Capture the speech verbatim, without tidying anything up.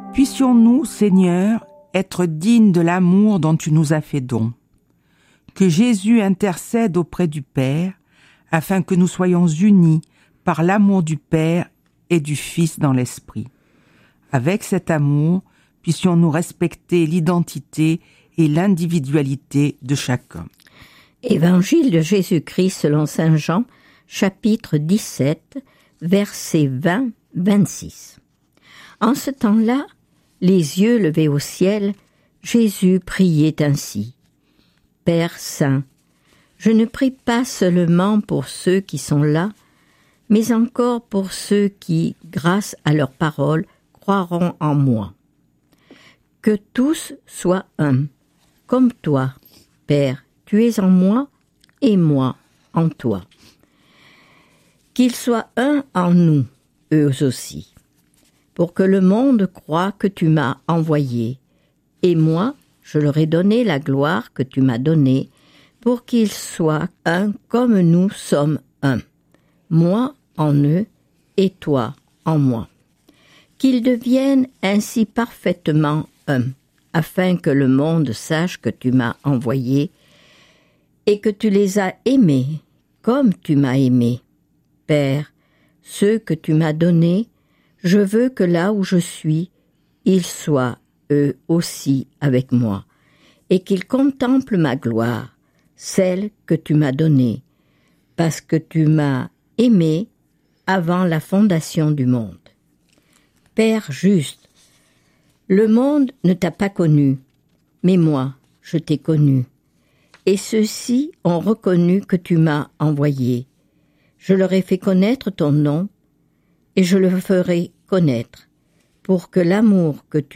Puissions-nous, Seigneur, être dignes de l'amour dont tu nous as fait don. Que Jésus intercède auprès du Père, afin que nous soyons unis par l'amour du Père et du Fils dans l'Esprit. Avec cet amour, puissions-nous respecter l'identité et l'individualité de chacun. Évangile de Jésus-Christ selon saint Jean, chapitre dix-sept, versets vingt à vingt-six. En ce temps-là, les yeux levés au ciel, Jésus priait ainsi. « Père saint, je ne prie pas seulement pour ceux qui sont là, mais encore pour ceux qui, grâce à leur parole, croiront en moi. Que tous soient un, comme toi, Père, tu es en moi et moi en toi. Qu'ils soient un en nous, eux aussi, pour que le monde croie que tu m'as envoyé, et moi, je leur ai donné la gloire que tu m'as donnée, pour qu'ils soient un comme nous sommes un, moi en eux et toi en moi. Qu'ils deviennent ainsi parfaitement un, afin que le monde sache que tu m'as envoyé et que tu les as aimés comme tu m'as aimé. Père, ceux que tu m'as donnés, je veux que là où je suis, ils soient eux aussi avec moi, et qu'ils contemplent ma gloire, celle que tu m'as donnée, parce que tu m'as aimé avant la fondation du monde. Père juste, le monde ne t'a pas connu, mais moi, je t'ai connu, et ceux-ci ont reconnu que tu m'as envoyé. Je leur ai fait connaître ton nom, et je le ferai connaître, pour que l'amour que tu